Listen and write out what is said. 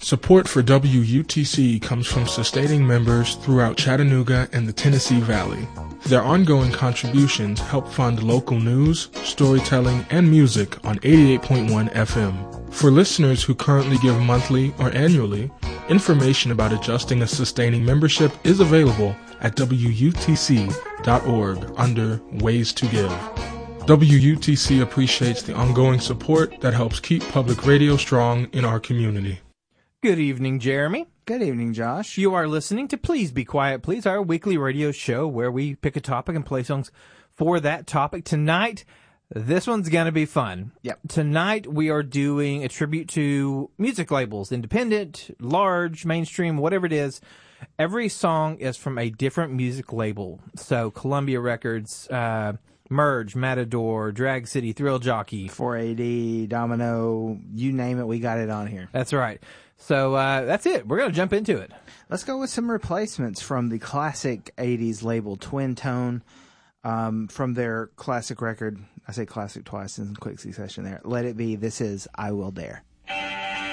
Support for WUTC comes from sustaining members throughout Chattanooga and the Tennessee Valley. Their ongoing contributions help fund local news, storytelling, and music on 88.1 FM. For listeners who currently give monthly or annually, information about adjusting a sustaining membership is available at WUTC.org under Ways to Give. WUTC appreciates the ongoing support that helps keep public radio strong in our community. Good evening, Jeremy. Good evening, Josh. You are listening to Please Be Quiet, Please, our weekly radio show where we pick a topic and play songs for that topic. Tonight, this one's going to be fun. Yep. Tonight, we are doing a tribute to music labels, independent, large, mainstream, whatever it is. Every song is from a different music label. So, Columbia Records, Merge, Matador, Drag City, Thrill Jockey, 4AD, Domino, you name it, we got it on here. That's right. So that's it. We're going to jump into it. Let's go with some replacements from the classic 80s label Twin Tone, from their classic record. I say classic twice in quick succession there. Let It Be. This is I Will Dare.